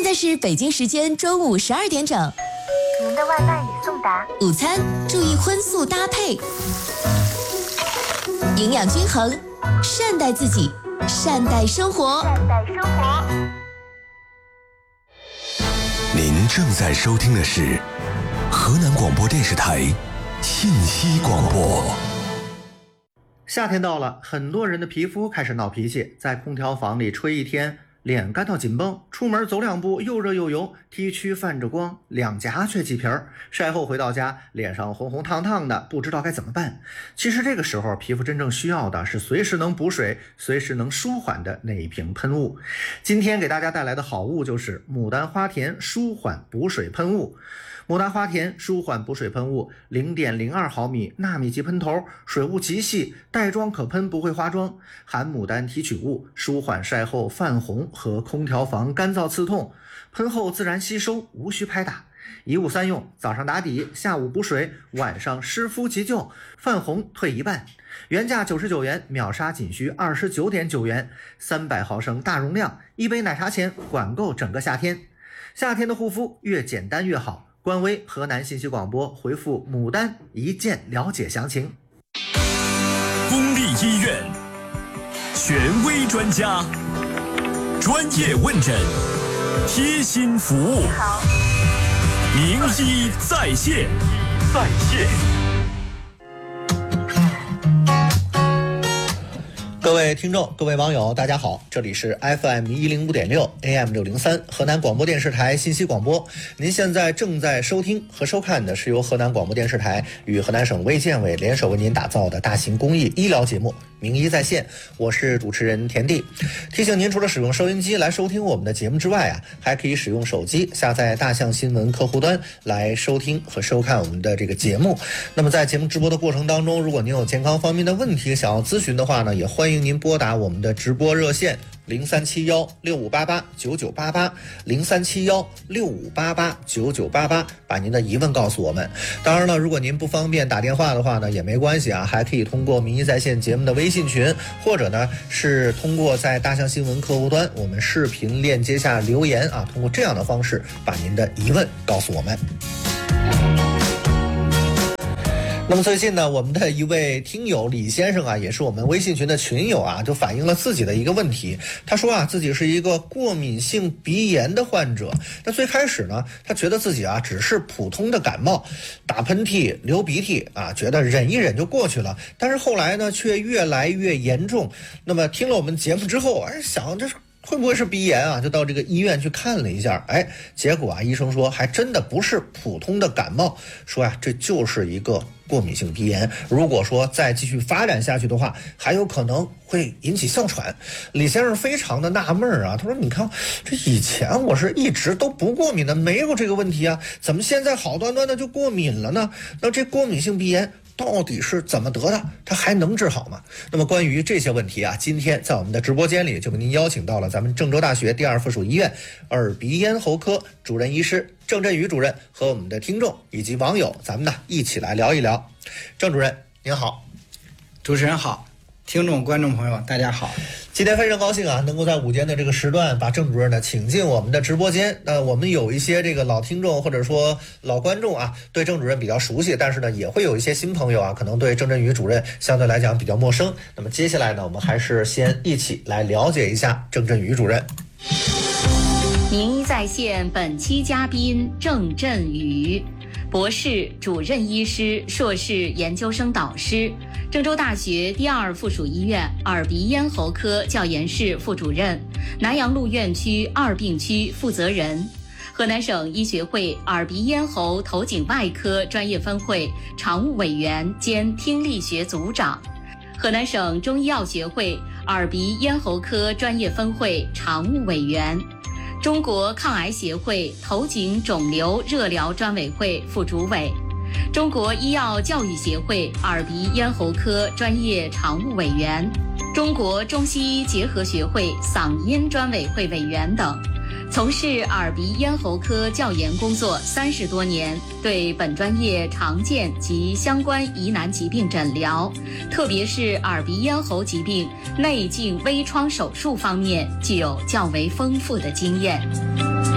在是北京时间中午12点整。 您的外卖已送达。 午餐注意荤素搭配，营养均衡，善待自己，善待生活。 善待生活。 您正在收听的是河南广播电视台信息广播。 夏天到了，很多人的皮肤开始闹脾气，在空调房里吹一天，脸干到紧绷，出门走两步又热又油，T 区泛着光，两颊却起皮儿，晒后回到家脸上红红烫烫的，不知道该怎么办。其实这个时候皮肤真正需要的是随时能补水，随时能舒缓的那一瓶喷雾。今天给大家带来的好物就是牡丹花田舒缓补水喷雾。牡丹花田舒缓补水喷雾 0.02 毫米纳米级喷头，水雾极细，带妆可喷，不会花妆，含牡丹提取物，舒缓晒后泛红和空调房干燥刺痛，喷后自然吸收，无需拍打，一物三用，早上打底，下午补水，晚上湿敷急救，泛红退一半。原价99元，秒杀仅需29.9元，300毫升大容量，一杯奶茶钱管够整个夏天。夏天的护肤越简单越好。官微河南信息广播回复牡丹一键了解详情。 公立医院，权威专家，专业问诊，贴心服务，名医在线。 各位听众，各位网友，大家好，这里是 FM 105.6 AM 603河南广播电视台信息广播。您现在正在收听和收看的是由河南广播电视台与河南省卫健委联手为您打造的大型公益医疗节目名医在线，我是主持人田地。提醒您，除了使用收音机来收听我们的节目之外还可以使用手机下载大象新闻客户端来收听和收看我们的这个节目。那么在节目直播的过程当中，如果您有健康方面的问题想要咨询的话呢，也欢迎您拨打我们的直播热线037165889988 037165889988，把您的疑问告诉我们。当然了，如果您不方便打电话的话呢，也没关系还可以通过名医在线节目的微信群，或者呢是通过在大象新闻客户端我们视频链接下留言通过这样的方式把您的疑问告诉我们。那么最近呢，我们的一位听友李先生也是我们微信群的群友就反映了自己的一个问题。他说自己是一个过敏性鼻炎的患者。那最开始呢，他觉得自己只是普通的感冒，打喷嚏、流鼻涕觉得忍一忍就过去了。但是后来呢，却越来越严重。那么听了我们节目之后，想这是会不会是鼻炎就到这个医院去看了一下，结果医生说还真的不是普通的感冒，说这就是一个过敏性鼻炎，如果说再继续发展下去的话，还有可能会引起哮喘。李先生非常的纳闷他说你看这以前我是一直都不过敏的，没有这个问题怎么现在好端端的就过敏了呢？那这过敏性鼻炎到底是怎么得的？它还能治好吗？那么关于这些问题今天在我们的直播间里就给您邀请到了咱们郑州大学第2附属医院耳鼻咽喉科主任医师郑振宇主任和我们的听众以及网友，咱们呢一起来聊一聊。郑主任您好。 主持人好，听众观众朋友大家好。 今天非常高兴能够在午间的这个时段把郑主任呢请进我们的直播间。我们有一些这个老听众或者说老观众对郑主任比较熟悉，但是呢也会有一些新朋友可能对郑振宇主任相对来讲比较陌生。那么接下来呢，我们还是先一起来了解一下郑振宇主任。 名医在线本期嘉宾郑振宇，博士、主任医师、硕士研究生导师，郑州大学第2附属医院耳鼻咽喉科教研室副主任，南阳路院区2病区负责人，河南省医学会耳鼻咽喉头颈外科专业分会常务委员兼听力学组长，河南省中医药学会耳鼻咽喉科专业分会常务委员，中国抗癌协会头颈肿瘤热疗专委会副主委，中国医药教育协会耳鼻咽喉科专业常务委员，中国中西医结合学会嗓音专委会委员等，从事耳鼻咽喉科教研工作30多年，对本专业常见及相关疑难疾病诊疗，特别是耳鼻咽喉疾病内镜微创手术方面具有较为丰富的经验。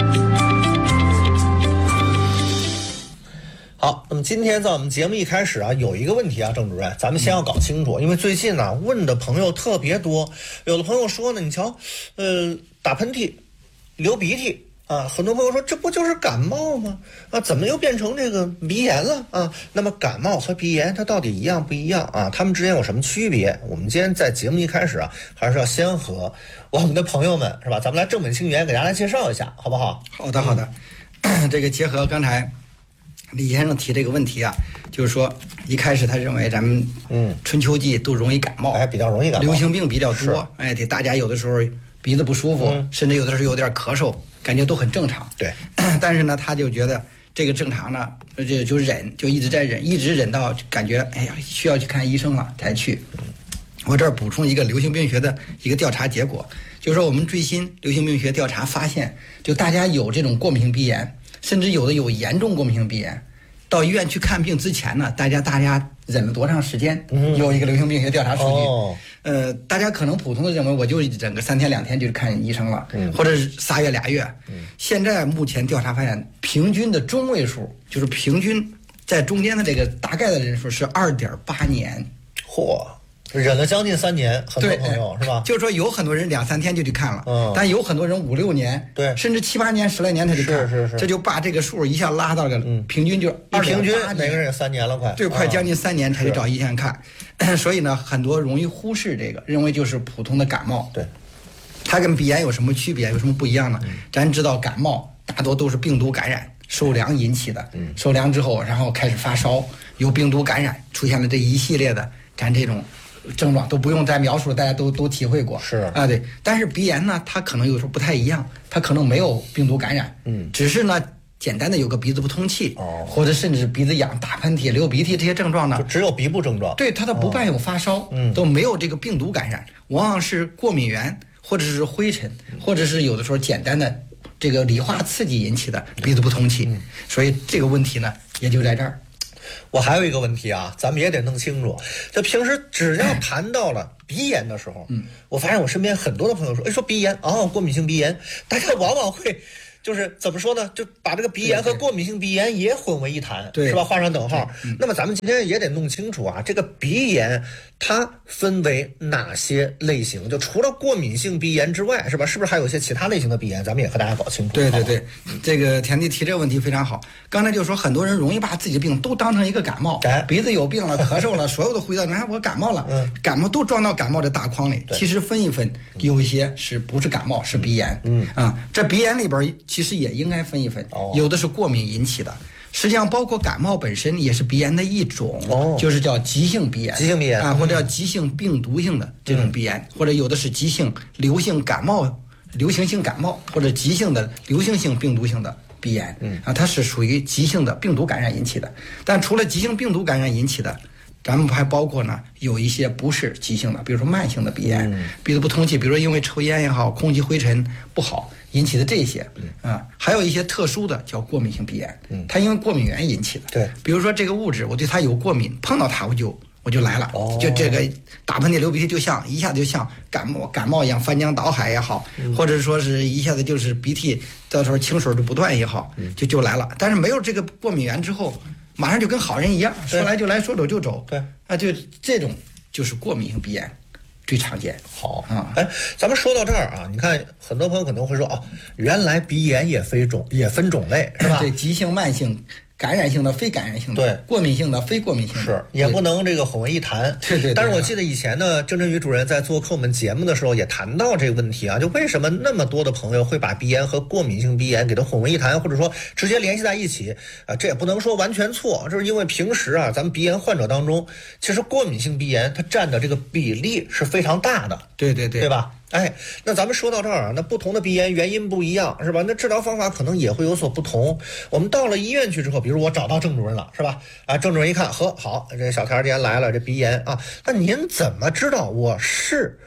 好，那么今天在我们节目一开始啊，有一个问题啊，郑主任，咱们先要搞清楚，因为最近呢问的朋友特别多，有的朋友说呢，你瞧，打喷嚏、流鼻涕啊，很多朋友说这不就是感冒吗？啊，怎么又变成这个鼻炎了啊？那么感冒和鼻炎它到底一样不一样啊？它们之间有什么区别？我们今天在节目一开始啊，还是要先和我们的朋友们是吧，咱们来正本清源给大家来介绍一下，好不好？ 好的，好的。这个结合刚才李先生提这个问题啊，就是说一开始他认为咱们春秋季都容易感冒， 比较容易感冒， 流行病比较多，对，大家有的时候鼻子不舒服，甚至有的时候有点咳嗽，感觉都很正常。 对， 但是呢，他就觉得这个正常呢，就忍，就一直在忍，一直忍到感觉哎呀需要去看医生了才去。我这儿补充一个流行病学的一个调查结果，就是说我们最新流行病学调查发现，就大家有这种过敏性鼻炎，甚至有的有严重过敏性鼻炎，到医院去看病之前呢，大家忍了多长时间？有一个流行病学调查数据。大家可能普通的认为我就忍个3天2天就看医生了，或者是3月2月。现在目前调查发现，平均的中位数就是平均在中间的这个大概的人数是2.8年。 嚯！忍了将近3年，很多朋友是吧？ 就是说有很多人2、3天就去看了，但有很多人5、6年， 对， 甚至7、8年、10来年才去看， 是， 这就把这个数一下拉到了平均就2.8年， 平均每个人也3年了，快， 对，快将近3年才去找医生看，所以呢，很多容易忽视这个，认为就是普通的感冒。 对， 它跟鼻炎有什么区别？有什么不一样呢？咱知道感冒大多都是病毒感染。受凉引起的，受凉之后，然后开始发烧，有病毒感染，出现了这一系列的咱这种症状都不用再描述，大家都体会过。 是啊，对。但是鼻炎呢，它可能有时候不太一样，它可能没有病毒感染，只是呢简单的有个鼻子不通气，或者甚至鼻子痒、打喷嚏、流鼻涕这些症状呢， 就只有鼻部症状。 对，它都不伴有发烧，都没有这个病毒感染，往往是过敏源或者是灰尘，或者是有的时候简单的这个理化刺激引起的鼻子不通气，所以这个问题呢也就在这儿。 我还有一个问题啊，咱们也得弄清楚，就平时只要谈到了鼻炎的时候，我发现我身边很多的朋友说，说鼻炎过敏性鼻炎，大家往往会就是怎么说呢，就把这个鼻炎和过敏性鼻炎也混为一谈，是吧？画上等号。那么咱们今天也得弄清楚啊，这个鼻炎它分为哪些类型？就除了过敏性鼻炎之外，是吧？是不是还有一些其他类型的鼻炎？咱们也和大家搞清楚。 对，这个田地提这个问题非常好。刚才就说很多人容易把自己的病都当成一个感冒，鼻子有病了，咳嗽了，所有的回到你看我感冒了，感冒都装到感冒的大框里。其实分一分，有一些是不是感冒是鼻炎，这鼻炎里边其实也应该分一分，有的是过敏引起的。实际上，包括感冒本身也是鼻炎的一种，就是叫急性鼻炎，或者叫急性病毒性的这种鼻炎，或者有的是急性流行感冒、流行性感冒，或者急性的流行性病毒性的鼻炎，它是属于急性的病毒感染引起的。但除了急性病毒感染引起的，咱们还包括呢有一些不是急性的，比如说慢性的鼻炎，鼻子不通气，比如说因为抽烟也好，空气灰尘不好引起的这些，还有一些特殊的叫过敏性鼻炎，它因为过敏源引起的， 对， 比如说这个物质我对它有过敏，碰到它我就来了，就这个打喷嚏流鼻涕就像一下子就像感冒一样翻江倒海也好，或者说是一下子就是鼻涕到时候清水就不断也好，就来了。但是没有这个过敏源之后，马上就跟好人一样，说来就来，说走就走， 对啊，就这种就是过敏性鼻炎。最常见。 好咱们说到这儿啊，你看很多朋友可能会说原来鼻炎也分种类是吧？ 对，急性、慢性、感染性的、非感染性的， 对， 过敏性的、非过敏性的， 是也不能这个混为一谈。 对。 但是我记得以前呢，郑振宇主任在做客我们节目的时候也谈到这个问题啊，就为什么那么多的朋友会把鼻炎和过敏性鼻炎给它混为一谈，或者说直接联系在一起啊？这也不能说完全错，这是因为平时啊，咱们鼻炎患者当中，其实过敏性鼻炎它占的这个比例是非常大的。对吧？那咱们说到这儿啊，那不同的鼻炎原因不一样，是吧？那治疗方法可能也会有所不同。我们到了医院去之后，比如我找到郑主任了，是吧？郑主任一看，好，这小田今天来了，这鼻炎啊，那您怎么知道我是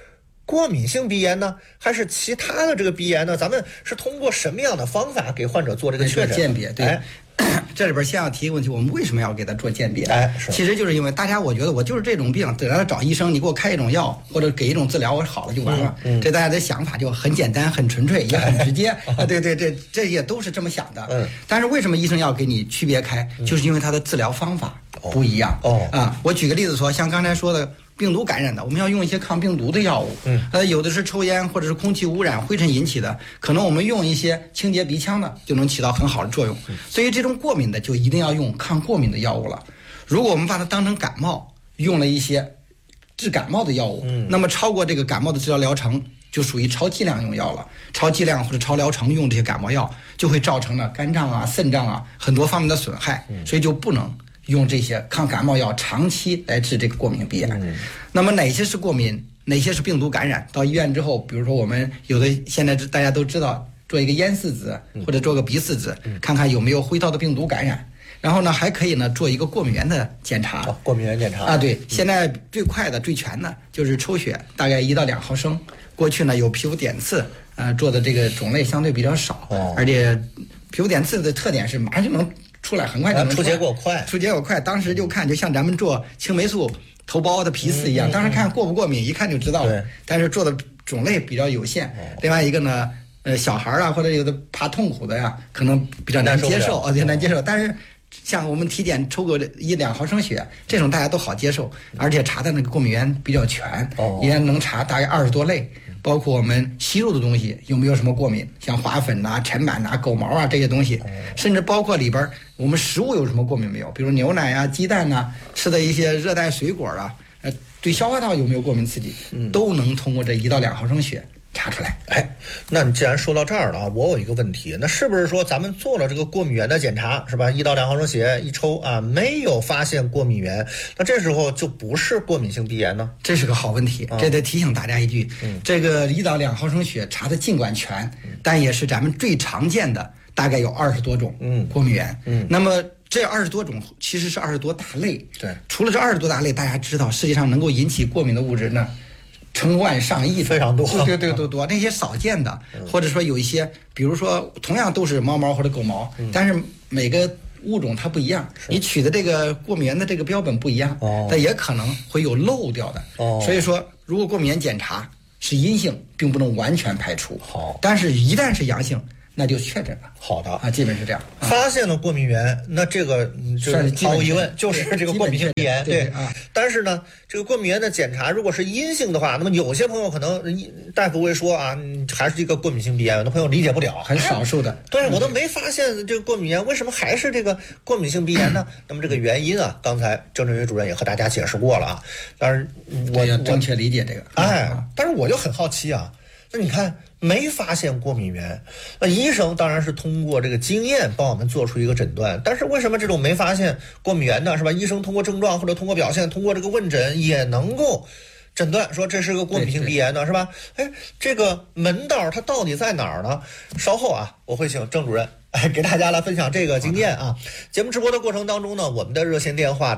过敏性鼻炎呢，还是其他的这个鼻炎呢？咱们是通过什么样的方法给患者做这个确诊鉴别？对。这里边先要提一个问题，我们为什么要给他做鉴别？其实就是因为大家，我觉得我就是这种病，得了找医生，你给我开一种药或者给一种治疗，我好了就完了。这大家的想法就很简单、很纯粹，也很直接。对，这也都是这么想的。但是为什么医生要给你区别开？就是因为他的治疗方法不一样。我举个例子说，像刚才说的。病毒感染的，我们要用一些抗病毒的药物。有的是抽烟或者是空气污染、灰尘引起的，可能我们用一些清洁鼻腔的就能起到很好的作用。所以这种过敏的就一定要用抗过敏的药物了。如果我们把它当成感冒，用了一些治感冒的药物，那么超过这个感冒的治疗疗程，就属于超剂量用药了。超剂量或者超疗程用这些感冒药，就会造成了肝脏啊、肾脏啊很多方面的损害，所以就不能用这些抗感冒药长期来治这个过敏鼻炎。那么哪些是过敏，哪些是病毒感染？到医院之后，比如说我们有的现在大家都知道，做一个咽拭子或者做个鼻拭子，看看有没有呼吸道的病毒感染。然后呢，还可以呢做一个过敏源的检查。 过敏源检查对，现在最快的、最全的就是抽血，大概1到2毫升。过去呢有皮肤点刺，做的这个种类相对比较少，而且皮肤点刺的特点是马上就能出来，很快就能出结果快， 当时就看就像咱们做青霉素头孢的皮刺一样，当时看过不过敏，一看就知道了。但是做的种类比较有限。另外一个呢，小孩啊或者有的怕痛苦的呀，可能比较难接受，难接受。但是像我们体检抽个1-2毫升血，这种大家都好接受，而且查的那个过敏源比较全，一年能查大概20多类。包括我们吸入的东西有没有什么过敏，像花粉啊、尘螨啊、狗毛啊这些东西，甚至包括里边我们食物有什么过敏没有，比如牛奶啊、鸡蛋啊，吃的一些热带水果啊，对消化道有没有过敏刺激，都能通过这1到2毫升血查出来。 那你既然说到这儿了，我有一个问题，那是不是说咱们做了这个过敏源的检查，是吧？1到2毫升血一抽啊，没有发现过敏源，那这时候就不是过敏性鼻炎呢？ 这是个好问题，这得提醒大家一句，这个1到2毫升血查的尽管全，但也是咱们最常见的，大概有20多种过敏源。那么这20多种其实是20多大类。 对， 除了这20多大类，大家知道世界上能够引起过敏的物质呢，成万上亿， 非常多。 对，多。那些少见的，或者说有一些，比如说同样都是猫毛或者狗毛，但是每个物种它不一样，你取的这个过敏源的这个标本不一样，但也可能会有漏掉的。所以说，如果过敏源检查是阴性，并不能完全排除。但是一旦是阳性，那就确诊了。 好的啊，基本是这样。 发现了过敏源，那这个就是毫无疑问就是这个过敏性鼻炎。对啊。但是呢，这个过敏源的检查如果是阴性的话，那么有些朋友可能大夫会说啊，还是一个过敏性鼻炎，有的朋友理解不了， 很少数的。 对，我都没发现这个过敏源，为什么还是这个过敏性鼻炎呢？那么这个原因啊，刚才郑振宇主任也和大家解释过了啊。当然我要正确理解这个。 但是我就很好奇啊，那你看没发现过敏源，那医生当然是通过这个经验帮我们做出一个诊断，但是为什么这种没发现过敏源的，是吧？医生通过症状或者通过表现，通过这个问诊也能够诊断说这是个过敏性鼻炎呢，是吧？这个门道它到底在哪儿呢？稍后啊，我会请郑主任给大家来分享这个经验啊。节目直播的过程当中呢，我们的热线电话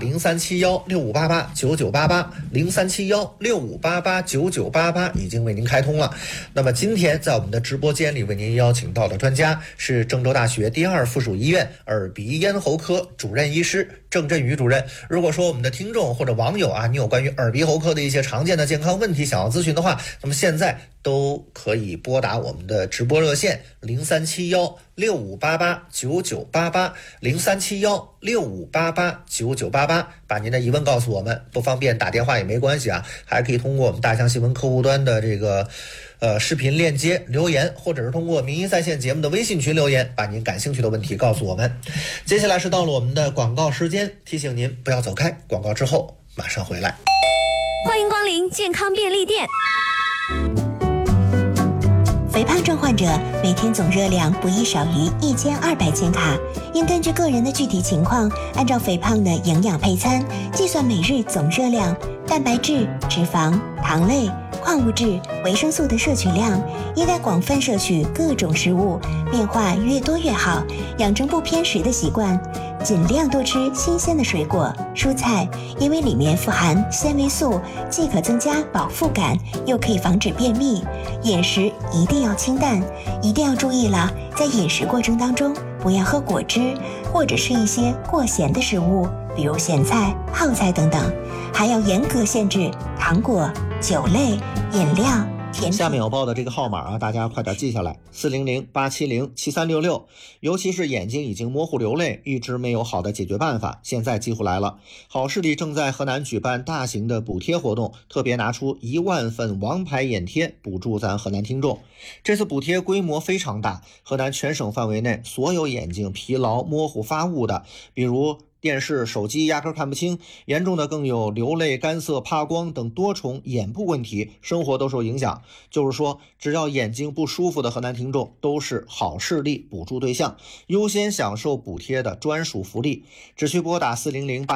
037165889988，037165889988已经为您开通了。那么今天在我们的直播间里为您邀请到的专家是郑州大学第2附属医院耳鼻咽喉科主任医师郑振宇主任。如果说我们的听众或者网友啊，你有关于耳鼻喉科的一些常见的健康问题想要咨询的话，那么现在都可以拨打我们的直播热线037165889988，037165889988，把您的疑问告诉我们。不方便打电话也没关系啊，还可以通过我们大象新闻客户端的这个视频链接留言，或者是通过民医在线节目的微信群留言，把您感兴趣的问题告诉我们。接下来是到了我们的广告时间，提醒您不要走开，广告之后马上回来。 欢迎光临健康便利店。肥胖症患者每天总热量不宜少于1200千卡，应根据个人的具体情况，按照肥胖的营养配餐计算每日总热量、蛋白质、脂肪、糖类、矿物质、维生素的摄取量，应该广泛摄取各种食物，变化越多越好，养成不偏食的习惯。 尽量多吃新鲜的水果、蔬菜，因为里面富含纤维素，既可增加饱腹感，又可以防止便秘。饮食一定要清淡，一定要注意了，在饮食过程当中不要喝果汁，或者是一些过咸的食物，比如咸菜、泡菜等等，还要严格限制糖果、酒类、饮料。 下面我报的这个号码啊，大家快点记下来，400-870-7366。尤其是眼睛已经模糊流泪，一直没有好的解决办法，现在机会来了。好视力正在河南举办大型的补贴活动，特别拿出1万份王牌眼贴补助咱河南听众。这次补贴规模非常大，河南全省范围内所有眼睛疲劳、模糊、发雾的，比如电视、手机压根看不清，严重的更有流泪、干涩、怕光等多重眼部问题，生活都受影响。就是说，只要眼睛不舒服的河南听众都是好视力补助对象，优先享受补贴的专属福利。只需拨打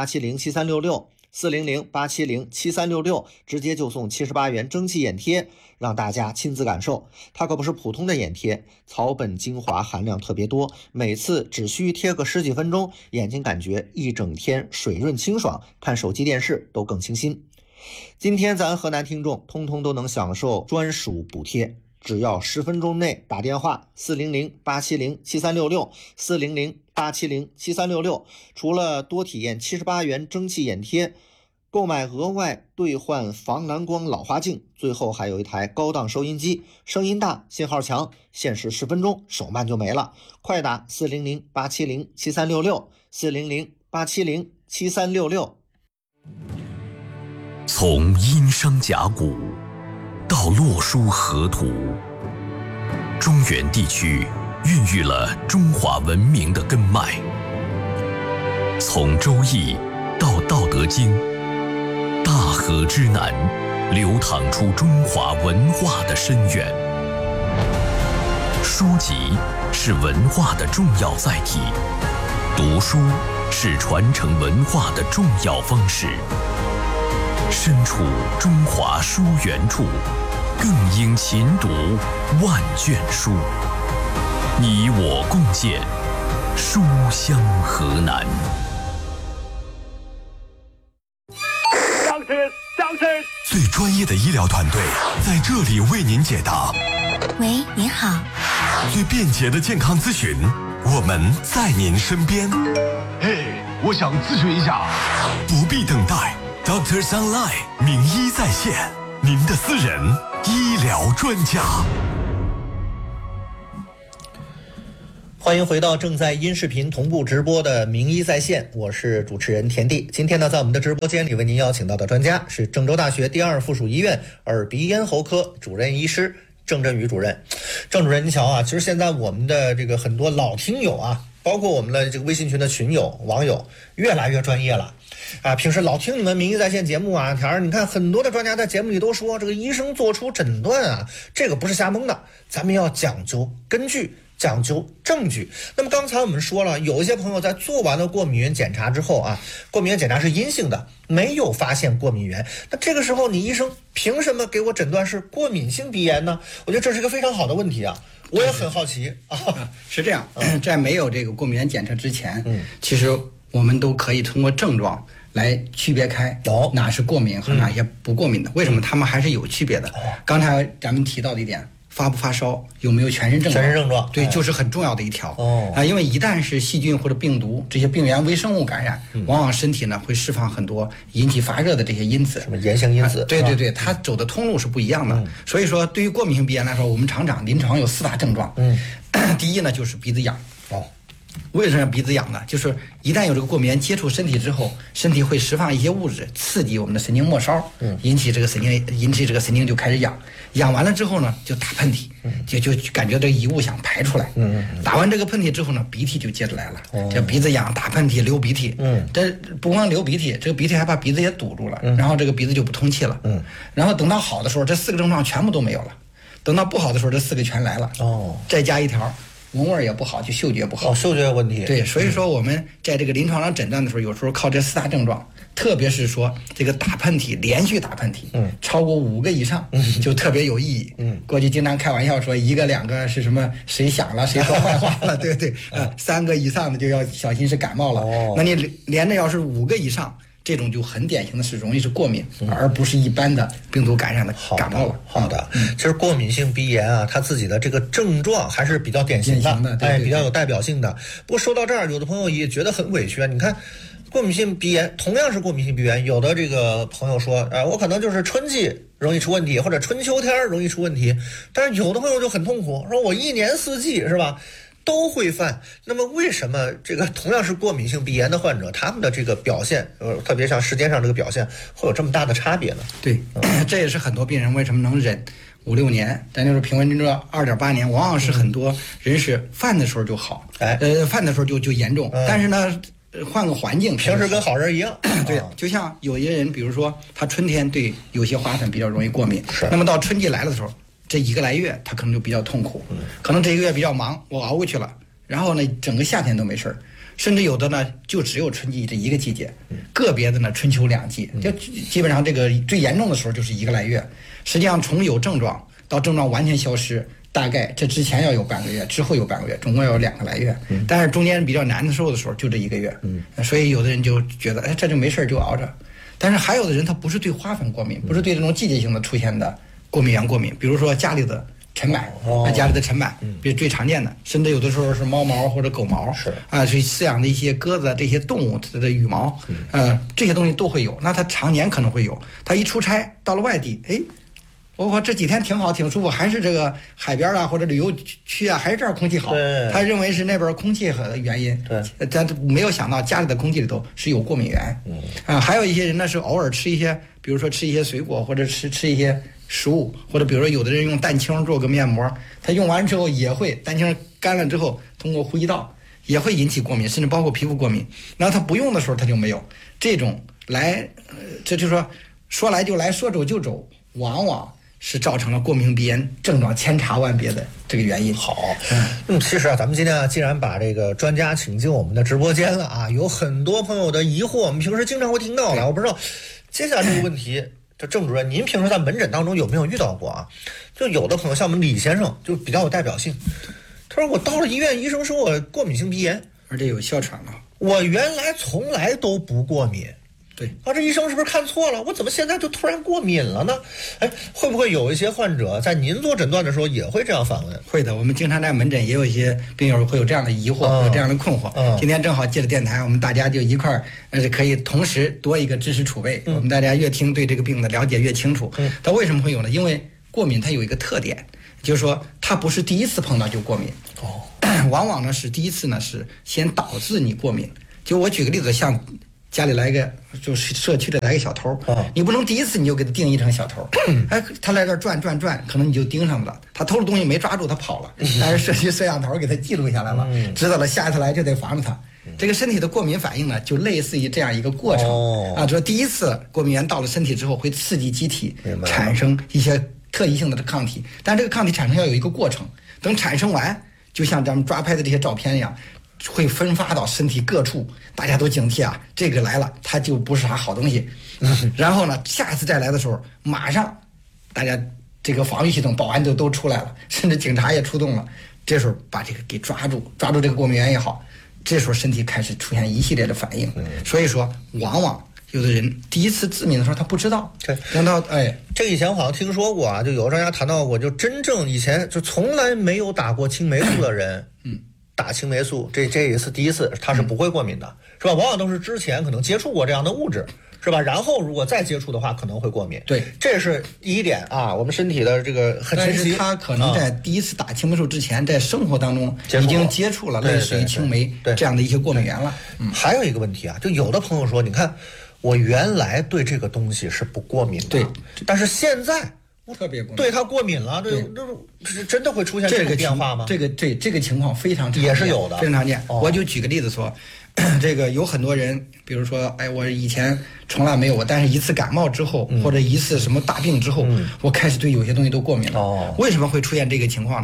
400-870-7366，400-870-7366，直接就送78元蒸汽眼贴，让大家亲自感受。它可不是普通的眼贴，草本精华含量特别多，每次只需贴个10几分钟，眼睛感觉一整天水润清爽，看手机电视都更清新。今天咱河南听众通通都能享受专属补贴，只要10分钟内打电话400-870-7366， 400-870-7366，除了多体验78元蒸汽眼贴，购买额外兑换防蓝光老花镜，最后还有一台高档收音机，声音大，信号强，限时10分钟，手慢就没了。快打400-870-7366， 400-870-7366。 从殷商甲骨到洛书河图，中原地区孕育了中华文明的根脉。从周易到道德经，大河之南流淌出中华文化的深渊。书籍是文化的重要载体，读书是传承文化的重要方式。身处中华书源处，更应勤读万卷书。你我共建书香河南。 最专业的医疗团队在这里为您解答。 喂，您好。 最便捷的健康咨询，我们在您身边。 嘿，我想咨询一下。 不必等待 ，Doctors Online 名医在线，您的私人医疗专家。 欢迎回到正在音视频同步直播的名医在线，我是主持人田地。今天呢，在我们的直播间里为您邀请到的专家是郑州大学第2附属医院耳鼻咽喉科主任医师郑振宇主任。郑主任，你瞧啊，其实现在我们的这个很多老听友啊，包括我们的这个微信群的群友网友，越来越专业了啊！平时老听你们名医在线节目啊，你看很多的专家在节目里都说，这个医生做出诊断啊，这个不是瞎蒙的，咱们要讲究根据，讲究证据。那么刚才我们说了，有一些朋友在做完了过敏原检查之后啊，过敏原检查是阴性的，没有发现过敏原，那这个时候你医生凭什么给我诊断是过敏性鼻炎呢？我觉得这是一个非常好的问题啊，我也很好奇啊。 是这样，在没有这个过敏原检测之前，其实我们都可以通过症状来区别开哪是过敏和哪些不过敏的。为什么他们还是有区别的？刚才咱们提到的一点，发不发烧，有没有全身症状？全身症状，对，就是很重要的一条。因为一旦是细菌或者病毒这些病原微生物感染，往往身体呢会释放很多引起发热的这些因子， 什么炎性因子。 对对对，它走的通路是不一样的。所以说，对于过敏性鼻炎来说，我们临床有4大症状。第一呢就是鼻子痒。为什么鼻子痒呢？就是一旦有这个过敏原接触身体之后，身体会释放一些物质，刺激我们的神经末梢，引起这个神经就开始痒，痒完了之后呢，就打喷嚏，就感觉这个异物想排出来，打完这个喷嚏之后呢，鼻涕就接着来了，这鼻子痒、打喷嚏、流鼻涕，这不光流鼻涕，这个鼻涕还把鼻子也堵住了，然后这个鼻子就不通气了，然后等到好的时候，这4个症状全部都没有了，等到不好的时候，这4个全来了，再加一条。 闻味也不好，就嗅觉不好。 嗅觉问题。 对，所以说我们在这个临床上诊断的时候，有时候靠这4大症状，特别是说这个打喷嚏，连续打喷嚏，超过5个以上，就特别有意义。过去经常开玩笑说1个2个是什么谁响了谁说坏话了，对不对？3个以上的就要小心是感冒了。那你连着要是5个以上，这种就很典型的是容易是过敏，而不是一般的病毒感染的感冒了。 好的，其实过敏性鼻炎啊，它自己的这个症状还是比较典型的， 对， 比较有代表性的。不过说到这儿，有的朋友也觉得很委屈啊。你看，过敏性鼻炎同样是过敏性鼻炎，有的这个朋友说，我可能就是春季容易出问题，或者春秋天容易出问题，但是有的朋友就很痛苦，说我1年4季是吧？都会犯。那么为什么这个同样是过敏性鼻炎的患者，他们的这个表现，特别像时间上这个表现，会有这么大的差别呢？ 对，这也是很多病人为什么能忍5、6年，咱就是平均这2.8年，往往是很多人是犯的时候就好，犯的时候就严重，但是呢，换个环境， 平时跟好人一样。 对，就像有些人，比如说他春天对有些花粉比较容易过敏，那么到春季来的时候，这1个来月他可能就比较痛苦，可能这1个月比较忙，我熬过去了，然后呢整个夏天都没事儿，甚至有的呢就只有春季这1个季节，个别的呢春秋2季，就基本上这个最严重的时候就是1个来月。实际上从有症状到症状完全消失，大概这之前要有半个月，之后有半个月，总共要有2个来月。但是中间比较难受的时候就这1个月，所以有的人就觉得这就没事就熬着。但是还有的人他不是对花粉过敏，不是对这种季节性的出现的过敏源过敏，比如说家里的尘螨，家里的尘螨，比如最常见的，甚至有的时候是猫毛或者狗毛，所以饲养的一些鸽子这些动物它的羽毛，这些东西都会有。那它常年可能会有，它一出差到了外地，我这几天挺好挺舒服，还是这个海边啊或者旅游区啊，还是这儿空气好，他认为是那边空气的原因，但没有想到家里的空气里头是有过敏源。还有一些人呢是偶尔吃一些，比如说吃一些水果或者吃一些食物，或者比如说有的人用蛋清做个面膜，他用完之后也会蛋清干了之后通过呼吸道也会引起过敏，甚至包括皮肤过敏。然后他不用的时候他就没有这种来，这就是说来就来说走就走，往往是造成了过敏性鼻炎症状千差万别的这个原因。 好，其实咱们今天既然把这个专家请进我们的直播间了啊，有很多朋友的疑惑，我们平时经常会听到的，我不知道接下来这个问题。这郑主任，您平时在门诊当中有没有遇到过啊？就有的朋友像我们李先生就比较有代表性，他说我到了医院，医生说我过敏性鼻炎， 而且有哮喘了。 我原来从来都不过敏。 对， 这医生是不是看错了？我怎么现在就突然过敏了呢？会不会有一些患者在您做诊断的时候也会这样反问？ 会的，我们经常在门诊也有一些病友会有这样的疑惑，有这样的困惑。今天正好借着电台，我们大家就一块儿，可以同时多一个知识储备。我们大家越听对这个病的了解越清楚。它为什么会有呢？因为过敏它有一个特点，就是说它不是第一次碰到就过敏，往往呢是第一次呢是先导致你过敏。就我举个例子，像家里来个就是社区里来个小偷，你不能第一次你就给他定义成小偷，他来这转，可能你就盯上了，他偷的东西没抓住他跑了，但是社区摄像头给他记录下来了，知道了下一次来就得防着他。这个身体的过敏反应呢，就类似于这样一个过程说第一次过敏源到了身体之后，会刺激机体产生一些特异性的抗体，但这个抗体产生要有一个过程，等产生完，就像咱们抓拍的这些照片一样。会分发到身体各处，大家都警惕啊！这个来了，它就不是啥好东西。然后呢，下次再来的时候，马上大家这个防御系统、保安都出来了，甚至警察也出动了。这时候把这个给抓住这个过敏源也好，这时候身体开始出现一系列的反应。所以说，往往有的人第一次致敏的时候他不知道，等到这以前好像听说过啊，就有专家谈到过，就真正以前就从来没有打过青霉素的人，打青霉素这一次第一次他是不会过敏的，是吧？往往都是之前可能接触过这样的物质，是吧？然后如果再接触的话可能会过敏。 对， 这是第一点啊，我们身体的这个很神奇。 但是他可能在第一次打青霉素之前，在生活当中已经接触了类似于青霉这样的一些过敏源了。 还有一个问题啊，就有的朋友说，你看我原来对这个东西是不过敏的， 对， 但是现在特别过敏， 对它过敏了，这真的会出现这种变化吗？ 这个情况非常常见， 也是有的， 非常常见。我就举个例子说，这个有很多人，比如说，我以前从来没有过，但是一次感冒之后，或者一次什么大病之后，我开始对有些东西都过敏了。为什么会出现这个情况呢？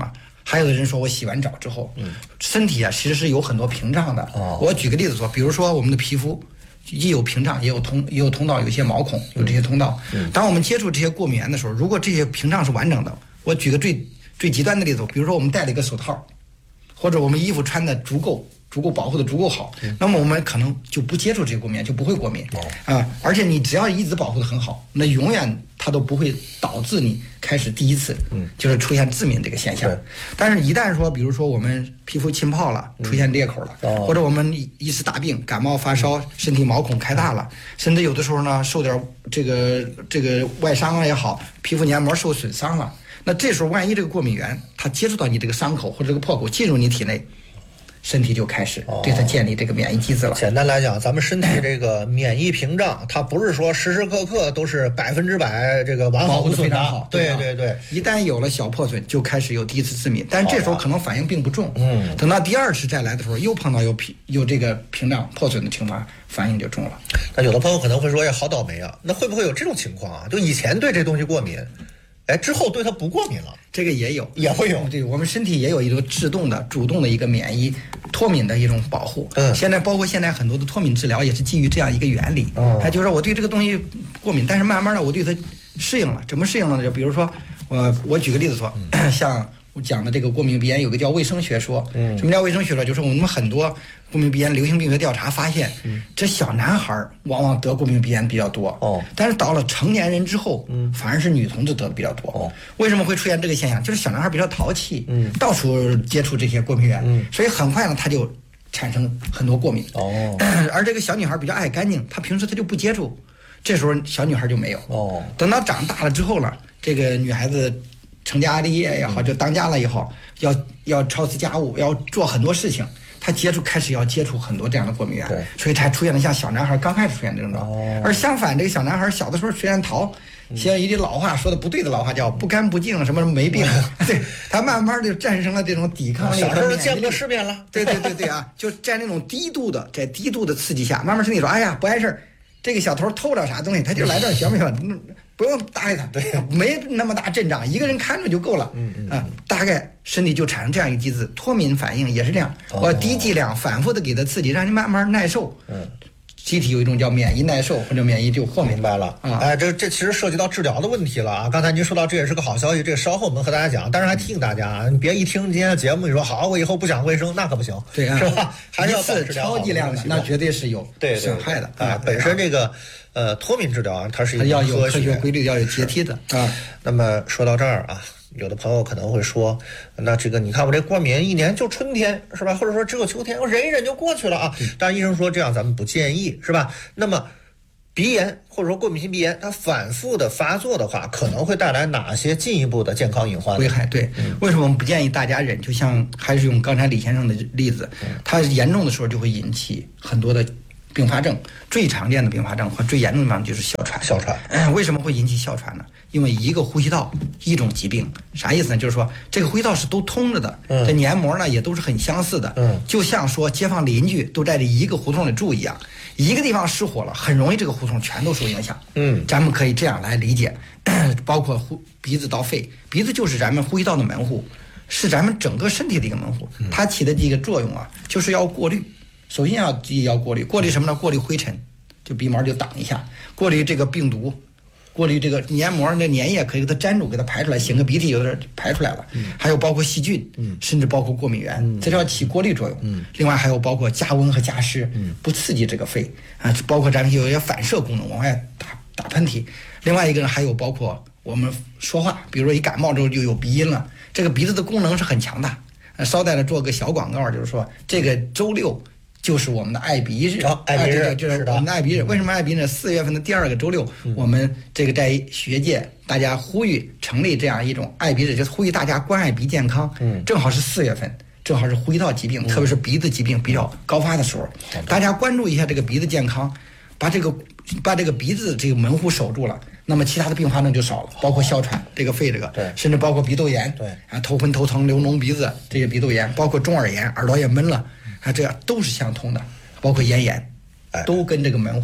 还有的人说我洗完澡之后，身体啊其实是有很多屏障的。我举个例子说，比如说我们的皮肤既有屏障，也有通道，有些毛孔，有这些通道。当我们接触这些过敏源的时候，如果这些屏障是完整的，我举个最极端的例子，比如说我们戴了一个手套，或者我们衣服穿的足够保护的足够好，那么我们可能就不接触这些过敏源，就不会过敏而且你只要一直保护的很好，那永远它都不会导致你开始第一次就是出现致敏这个现象。但是一旦说比如说我们皮肤浸泡了，出现裂口了，或者我们一时大病感冒发烧，身体毛孔开大了，甚至有的时候呢受点这个外伤也好，皮肤黏膜受损伤了，那这时候万一这个过敏源它接触到你这个伤口或者这个破口进入你体内，身体就开始对它建立这个免疫机制了。 简单来讲，咱们身体这个免疫屏障，它不是说时时刻刻都是100%这个完好无损的。对， 一旦有了小破损，就开始有第一次致敏，但是这时候可能反应并不重。等到第二次再来的时候，又碰到有这个屏障破损的情况，反应就重了。 那有的朋友可能会说：“呀，好倒霉啊！”那会不会有这种情况啊？就以前对这东西过敏，之后对它不过敏了？ 这个也会有。 对，我们身体也有一个主动的一个免疫脱敏的一种保护。现在包括现在很多的脱敏治疗也是基于这样一个原理。它就是说我对这个东西过敏，但是慢慢的我对它适应了。怎么适应了呢？就比如说我举个例子说，像我讲的这个过敏鼻炎有个叫卫生学说。什么叫卫生学说？就是我们很多过敏鼻炎流行病学调查发现，这小男孩往往得过敏鼻炎比较多。但是到了成年人之后，反而是女同志得的比较多。为什么会出现这个现象？就是小男孩比较淘气，到处接触这些过敏源，所以很快呢他就产生很多过敏。而这个小女孩比较爱干净，她平时她就不接触，这时候小女孩就没有。等到长大了之后了，这个女孩子成家立业也好，就当家了以后，要操持家务，要做很多事情，他开始要接触很多这样的过敏源，所以才出现了像小男孩刚开始出现这种状况。而相反，这个小男孩小的时候虽然淘，现在一句老话说的不对的老话叫不干不净，什么没病，对，他慢慢的战胜了这种抵抗力。 小时候见过世面了， 对啊，就在那种低度的刺激下，慢慢身体说，哎呀不碍事儿，这个小偷偷了啥东西，他就来这儿行不行？不用搭理他，对，没那么大阵仗，一个人看着就够了。大概身体就产生这样一个机制，脱敏反应也是这样。我低剂量反复的给他刺激，让你慢慢耐受。机体有一种叫免疫耐受或者免疫就豁免。 明白了这其实涉及到治疗的问题了啊。刚才您说到这也是个好消息，这个稍后我们和大家讲，但是还提醒大家啊，你别一听今天的节目你说好，我以后不讲卫生，那可不行， 对啊， 是吧？还是要保持超剂量的，那绝对是有损害的本身这个脱敏治疗啊，它是一个要有科学规律，要有阶梯的那么说到这儿啊，有的朋友可能会说，那这个你看我这过敏一年就春天是吧？或者说只有秋天，我忍一忍就过去了啊。但医生说这样咱们不建议是吧？那么鼻炎或者说过敏性鼻炎，它反复的发作的话，可能会带来哪些进一步的健康隐患危害？对，为什么我们不建议大家忍？就像还是用刚才李先生的例子，它严重的时候就会引起很多的并发症，最常见的并发症和最严重的病就是哮喘。为什么会引起哮喘呢？因为一个呼吸道一种疾病，啥意思呢？就是说这个呼吸道是都通着的，这黏膜呢也都是很相似的，就像说街坊邻居都在这一个胡同里住一样，一个地方失火了，很容易这个胡同全都受影响。咱们可以这样来理解，包括鼻子到肺，鼻子就是咱们呼吸道的门户，是咱们整个身体的一个门户，它起的这个作用啊，就是要过滤。首先要过滤什么呢？过滤灰尘，就鼻毛就挡一下；过滤这个病毒，过滤这个黏膜的粘液，可以给它粘住，给它排出来，擤个鼻涕有点排出来了。还有包括细菌，甚至包括过敏源，这叫起过滤作用。另外还有包括加温和加湿，不刺激这个肺啊，包括咱们有一些反射功能，往外打喷嚏。另外一个呢，还有包括我们说话，比如说一感冒之后就有鼻音了，这个鼻子的功能是很强大。捎带了做个小广告，就是说这个周6。就是我们的爱鼻日，就是我们的爱鼻日。为什么爱鼻日？4月份的第2个周6，我们这个在学界大家呼吁成立这样一种爱鼻日，就是呼吁大家关爱鼻健康。正好是4月份，正好是呼吸道疾病，特别是鼻子疾病比较高发的时候，大家关注一下这个鼻子健康，把这个鼻子这个门户守住了，那么其他的并发症就少了，包括哮喘、这个肺这个，甚至包括鼻窦炎，头昏头疼、流脓鼻子这些鼻窦炎，包括中耳炎，耳朵也闷了。这样都是相通的，包括咽炎，都跟这个门户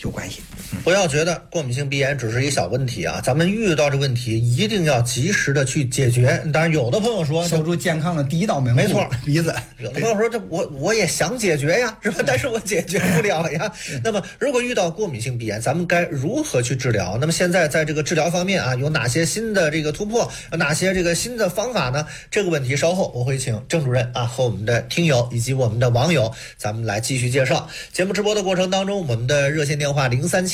有关系。 不要觉得过敏性鼻炎只是一小问题啊，咱们遇到这问题一定要及时的去解决。当然，有的朋友说守住健康的第一道门户， 没错， 鼻子。 有的朋友说这我也想解决呀，是吧？但是我解决不了呀。那么，如果遇到过敏性鼻炎，咱们该如何去治疗？那么现在在这个治疗方面啊，有哪些新的这个突破？有哪些这个新的方法呢？这个问题稍后我会请郑主任啊和我们的听友以及我们的网友，咱们来继续介绍。节目直播的过程当中，我们的热线电话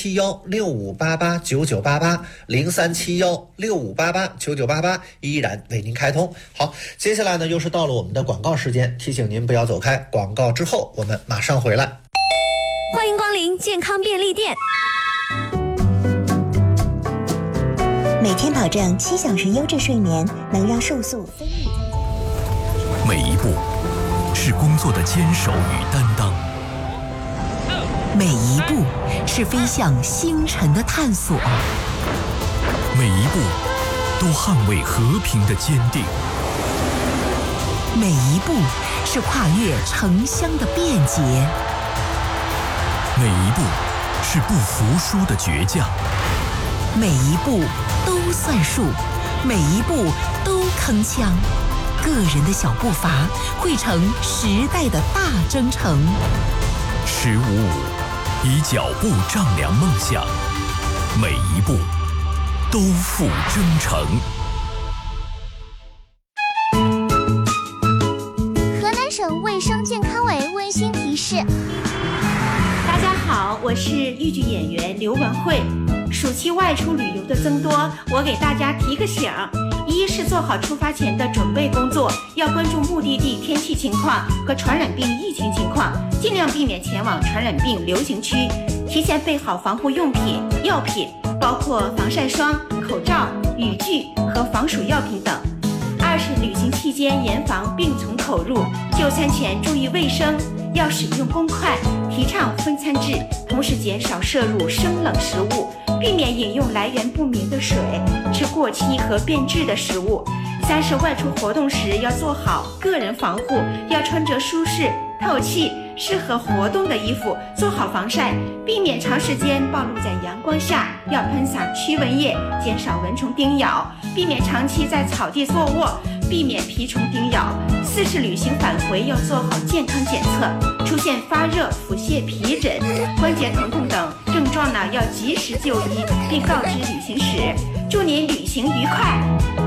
037165889988，037165889988依然为您开通。好，接下来呢又是到了我们的广告时间，提醒您不要走开，广告之后我们马上回来。 欢迎光临健康便利店， 每天保证7小时优质睡眠，能让瘦素分泌增加。 每一步是工作的坚守与担当， 每一步是飞向星辰的探索， 每一步都捍卫和平的坚定， 每一步是跨越城乡的便捷， 每一步是不服输的倔强， 每一步都算数，每一步都铿锵。个人的小步伐汇成时代的大征程。 15以脚步丈量梦想，每一步都付真诚。 河南省卫生健康委温馨提示： 大家好，我是豫剧演员刘文慧。暑期外出旅游的增多，我给大家提个醒：一是做好出发前的准备工作，要关注目的地天气情况和传染病疫情情况，尽量避免前往传染病流行区，提前备好防护用品、药品，包括防晒霜、口罩、雨具和防暑药品等。二是旅行期间严防病从口入，就餐前注意卫生，要使用公筷，提倡分餐制，同时减少摄入生冷食物，避免饮用来源不明的水，吃过期和变质的食物。三是外出活动时要做好个人防护，要穿着舒适、透气、适合活动的衣服，做好防晒，避免长时间暴露在阳光下，要喷洒驱蚊液，减少蚊虫叮咬，避免长期在草地坐卧，避免蜱虫叮咬。四是旅行返回要做好健康检测，出现发热、腹泻、皮疹、关节疼痛等症状呢，要及时就医，并告知旅行史。祝您旅行愉快。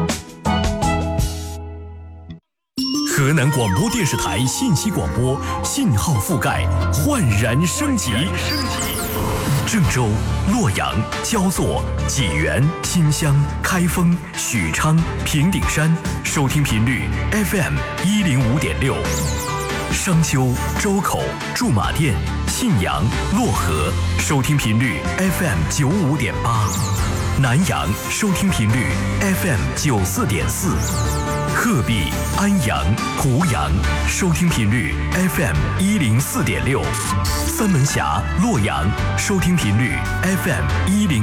河南广播电视台信息广播信号覆盖焕然升级。郑州、洛阳、焦作、济源、新乡、开封、许昌、平顶山收听频率 FM 105.6，商丘、周口、驻马店、信阳、漯河收听频率 FM 95.8，南阳收听频率 FM 94.4，鹤壁、安阳、湖阳收听频率 FM 104.6，三门峡、洛阳收听频率 FM 10。